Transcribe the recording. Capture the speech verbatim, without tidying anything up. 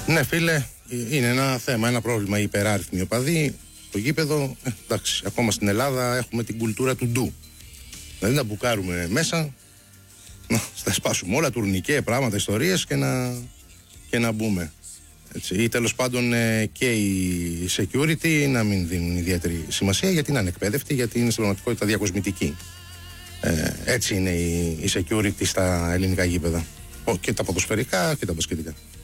Ναι, φίλε, είναι ένα θέμα, ένα πρόβλημα. Οι υπεράριθμοι οπαδοί στο γήπεδο. Ε, εντάξει, ακόμα στην Ελλάδα έχουμε την κουλτούρα του ντου. Δηλαδή να μπουκάρουμε μέσα, να στα σπάσουμε όλα, τουρνικέ, πράγματα, ιστορίες και να, και να μπούμε. Έτσι. Ή τέλος πάντων ε, και οι security να μην δίνουν ιδιαίτερη σημασία γιατί είναι ανεκπαίδευτοι, γιατί είναι στην πραγματικότητα διακοσμητικοί. Ε, έτσι είναι η, η security στα ελληνικά γήπεδα. Και τα ποδοσφαιρικά και τα μπασκετικά.